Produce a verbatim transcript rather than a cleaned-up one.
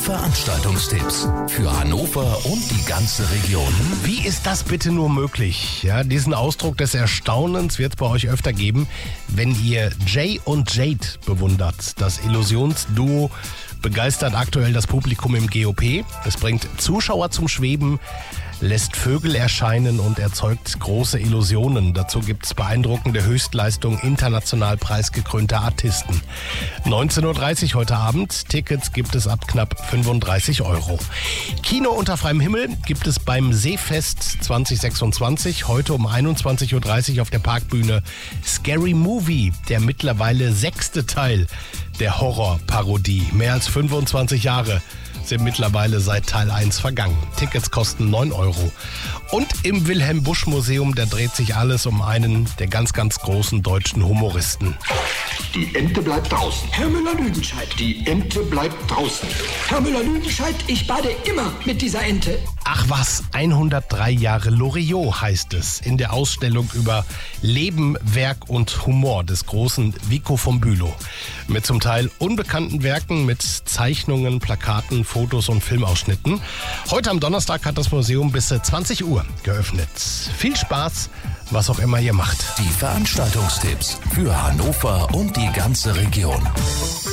Veranstaltungstipps für Hannover und die ganze Region. Wie ist das bitte nur möglich? Ja, diesen Ausdruck des Erstaunens wird es bei euch öfter geben, wenn ihr Jay und Jade bewundert. Das Illusionsduo begeistert aktuell das Publikum im G O P. Es bringt Zuschauer zum Schweben, lässt Vögel erscheinen und erzeugt große Illusionen. Dazu gibt es beeindruckende Höchstleistungen international preisgekrönter Artisten. neunzehn Uhr dreißig heute Abend. Tickets gibt es ab knapp fünfunddreißig Euro. Kino unter freiem Himmel gibt es beim Seefest zwanzig sechsundzwanzig. Heute um einundzwanzig Uhr dreißig auf der Parkbühne Scary Movie, der mittlerweile sechste Teil der Horrorparodie. Mehr als fünfundzwanzig Jahre sind mittlerweile seit Teil eins vergangen. Tickets kosten neun Euro. Und im Wilhelm-Busch-Museum, da dreht sich alles um einen der ganz, ganz großen deutschen Humoristen. Die Ente bleibt draußen. Herr Müller-Lüdenscheid. Die Ente bleibt draußen. Herr Müller-Lüdenscheid, ich bade immer mit dieser Ente. Ach was, hundertdrei Jahre Loriot heißt es in der Ausstellung über Leben, Werk und Humor des großen Vico von Bülow. Mit zum Teil unbekannten Werken, mit Zeichnungen, Plakaten, Fotos und Filmausschnitten. Heute am Donnerstag hat das Museum bis zwanzig Uhr geöffnet. Viel Spaß, was auch immer ihr macht. Die Veranstaltungstipps für Hannover und die ganze Region.